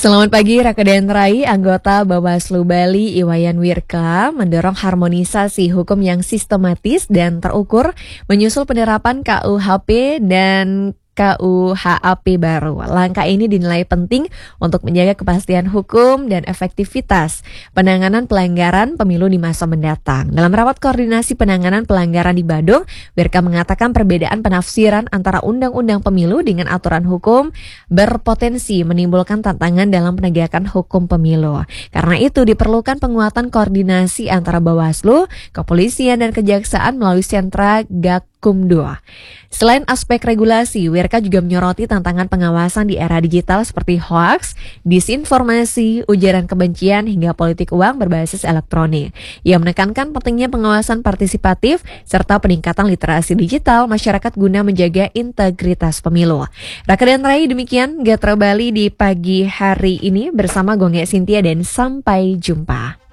Selamat pagi, Raka dan Rai. Anggota Bawaslu Bali Iwayan Wirka mendorong harmonisasi hukum yang sistematis dan terukur menyusul penerapan KUHP dan KUHAP baru. Langkah ini dinilai penting untuk menjaga kepastian hukum dan efektivitas penanganan pelanggaran pemilu di masa mendatang. Dalam rapat koordinasi penanganan pelanggaran di Badung, Wirka mengatakan perbedaan penafsiran antara undang-undang pemilu dengan aturan hukum berpotensi menimbulkan tantangan dalam penegakan hukum pemilu. Karena itu diperlukan penguatan koordinasi antara Bawaslu, Kepolisian dan Kejaksaan melalui sentra Gakumdu. Selain aspek regulasi, Wirka juga menyoroti tantangan pengawasan di era digital seperti hoaks, disinformasi, ujaran kebencian hingga politik uang berbasis elektronik. Ia menekankan pentingnya pengawasan partisipatif serta peningkatan literasi digital masyarakat guna menjaga integritas pemilu. Raka dan Rai, demikian Gatra Bali di pagi hari ini bersama Gonge Cynthia dan sampai jumpa.